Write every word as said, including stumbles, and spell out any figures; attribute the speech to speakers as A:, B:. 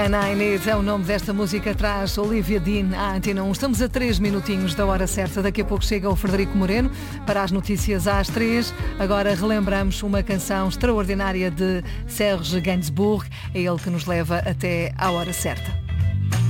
A: And I Need é o nome desta música, traz Olivia Dean à Antena um. Estamos a três minutinhos da hora certa. Daqui a pouco chega o Frederico Moreno para as notícias às três. Agora relembramos uma canção extraordinária de Serge Gainsbourg. É ele que nos leva até à hora certa.